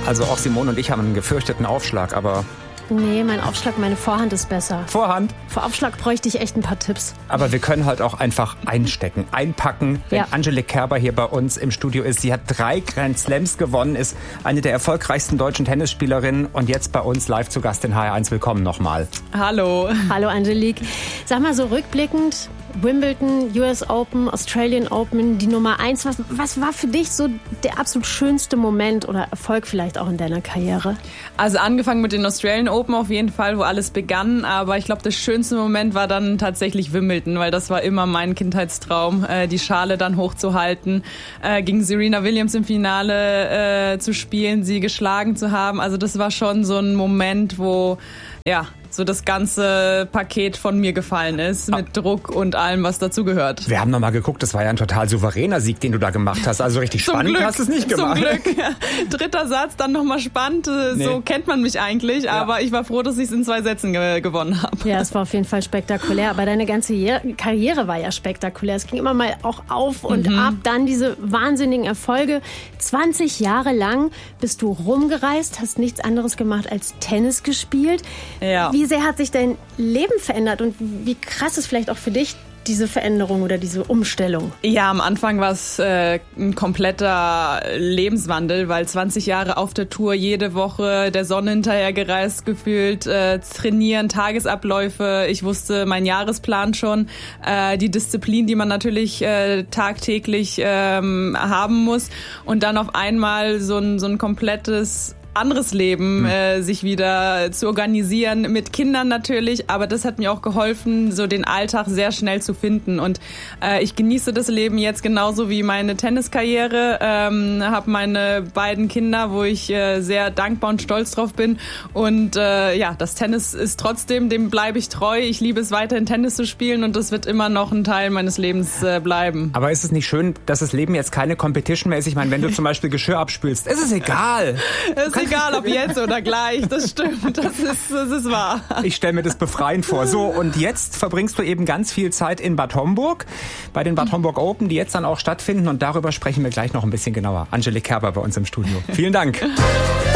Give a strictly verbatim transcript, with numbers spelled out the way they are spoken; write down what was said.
Also auch Simone und ich haben einen gefürchteten Aufschlag, aber... Nee, mein Aufschlag, meine Vorhand ist besser. Vorhand? Vor Aufschlag bräuchte ich echt ein paar Tipps. Aber wir können halt auch einfach einstecken, einpacken. Wenn ja. Angelique Kerber hier bei uns im Studio ist, sie hat drei Grand Slams gewonnen, ist eine der erfolgreichsten deutschen Tennisspielerinnen und jetzt bei uns live zu Gast in H R eins. Willkommen nochmal. Hallo. Hallo Angelique. Sag mal so rückblickend, Wimbledon, U S Open, Australian Open, die Nummer eins. Was, was war für dich so der absolut schönste Moment oder Erfolg vielleicht auch in deiner Karriere? Also angefangen mit den Australian Open auf jeden Fall, wo alles begann. Aber ich glaube, der schönste Moment war dann tatsächlich Wimbledon, weil das war immer mein Kindheitstraum, äh, die Schale dann hochzuhalten, äh, gegen Serena Williams im Finale äh, zu spielen, sie geschlagen zu haben. Also das war schon so ein Moment, wo ja so das ganze Paket von mir gefallen ist, mit Druck und allem, was dazu gehört. Wir haben noch mal geguckt, das war ja ein total souveräner Sieg, den du da gemacht hast. Also richtig Zum spannend Glück, hast du es nicht gemacht. Zum Glück, ja. Dritter Satz, dann noch mal spannend. So nee. kennt man mich eigentlich, ja. aber ich war froh, dass ich es in zwei Sätzen ge- gewonnen habe. Ja, es war auf jeden Fall spektakulär. Aber deine ganze Karriere war ja spektakulär. Es ging immer mal auch auf und mhm. ab. Dann diese wahnsinnigen Erfolge. zwanzig Jahre lang bist du rumgereist, hast nichts anderes gemacht als Tennis gespielt. Ja. Wie sehr hat sich dein Leben verändert und wie krass ist vielleicht auch für dich diese Veränderung oder diese Umstellung? Ja, am Anfang war es äh, ein kompletter Lebenswandel, weil zwanzig Jahre auf der Tour, jede Woche der Sonne hinterher gereist gefühlt, äh, trainieren, Tagesabläufe. Ich wusste meinen Jahresplan schon, äh, die Disziplin, die man natürlich äh, tagtäglich ähm, haben muss und dann auf einmal so ein, so ein komplettes anderes Leben äh, sich wieder zu organisieren, mit Kindern natürlich, aber das hat mir auch geholfen, so den Alltag sehr schnell zu finden und äh, ich genieße das Leben jetzt genauso wie meine Tenniskarriere, ähm, habe meine beiden Kinder, wo ich äh, sehr dankbar und stolz drauf bin und äh, ja, das Tennis ist trotzdem, dem bleibe ich treu, ich liebe es weiterhin Tennis zu spielen und das wird immer noch ein Teil meines Lebens äh, bleiben. Aber ist es nicht schön, dass das Leben jetzt keine Competition mehr ist? Ich meine, wenn du zum Beispiel Geschirr abspülst, ist es egal. Es ist egal, ob jetzt oder gleich, das stimmt, das ist, das ist wahr. Ich stelle mir das befreiend vor. So, und jetzt verbringst du eben ganz viel Zeit in Bad Homburg, bei den Bad Homburg Open, die jetzt dann auch stattfinden und darüber sprechen wir gleich noch ein bisschen genauer. Angelique Kerber bei uns im Studio. Vielen Dank.